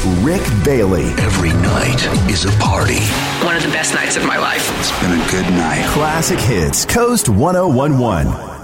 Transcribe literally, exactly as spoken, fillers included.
Rick Bailey. Every night is a party. One of the best nights of my life. It's been a good night. Classic Hits, Coast one oh one one.